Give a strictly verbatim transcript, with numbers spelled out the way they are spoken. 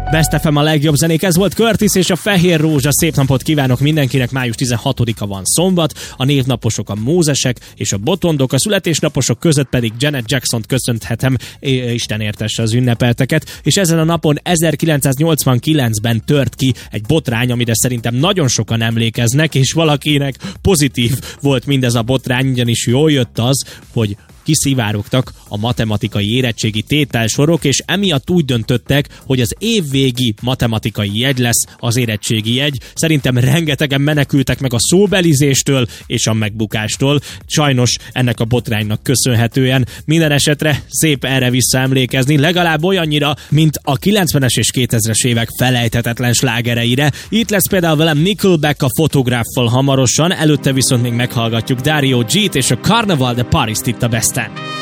Best ef em a legjobb zenék, ez volt Curtis és a Fehér Rózsa. Szép napot kívánok mindenkinek, május tizenhatodika van szombat, a névnaposok a Mózesek és a Botondok, a születésnaposok között pedig Janet Jackson-t köszönhetem, Isten értesse az ünnepelteket, és ezen a napon ezerkilencszáznyolcvankilencben tört ki egy botrány, amire szerintem nagyon sokan emlékeznek, és valakinek pozitív volt mindez a botrány, ugyanis jól jött az, hogy kiszivárogtak a matematikai érettségi tételsorok, és emiatt úgy döntöttek, hogy az évvégi matematikai jegy lesz az érettségi jegy. Szerintem rengetegen menekültek meg a szóbelizéstől és a megbukástól. Sajnos ennek a botránynak köszönhetően. Minden esetre szép erre visszaemlékezni, legalább olyannyira, mint a kilencvenes és kétezres évek felejthetetlen slágereire. Itt lesz például velem Nickelback a Fotográffal hamarosan, előtte viszont még meghallgatjuk Dario G-t és a Carnaval de Paris-t itt a Besten.